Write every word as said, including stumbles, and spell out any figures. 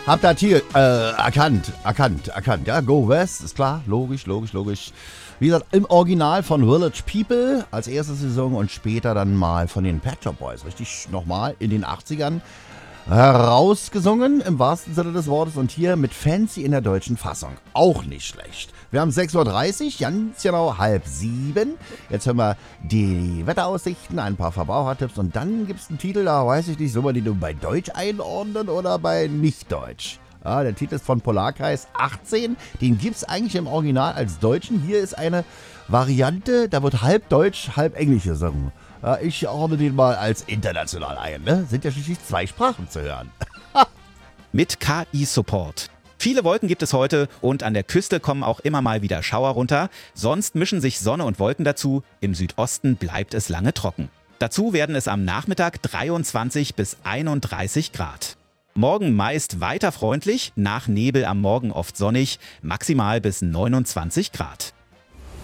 Habt ihr hier äh, erkannt, erkannt, erkannt. Ja, Go West, ist klar, logisch, logisch, logisch. Wie gesagt, im Original von Village People als erste Saison und später dann mal von den Pet Shop Boys. Richtig nochmal in den achtzigern herausgesungen, im wahrsten Sinne des Wortes. Und hier mit Fancy in der deutschen Fassung. Auch nicht schlecht. Wir haben sechs Uhr dreißig, ganz genau halb sieben. Jetzt hören wir die Wetteraussichten, ein paar Verbrauchertipps. Und dann gibt es einen Titel, da weiß ich nicht, soll man die nur bei Deutsch einordnen oder bei Nicht-Deutsch? Ja, der Titel ist von Polarkreis achtzehn. Den gibt es eigentlich im Original als Deutschen. Hier ist eine Variante, da wird halb Deutsch, halb Englisch gesungen. Ja, ich ordne den mal als international ein. Ne? Sind ja schließlich zwei Sprachen zu hören. Mit K I-Support. Viele Wolken gibt es heute und an der Küste kommen auch immer mal wieder Schauer runter. Sonst mischen sich Sonne und Wolken dazu. Im Südosten bleibt es lange trocken. Dazu werden es am Nachmittag dreiundzwanzig bis einunddreißig Grad. Morgen meist weiter freundlich, nach Nebel am Morgen oft sonnig, maximal bis neunundzwanzig Grad.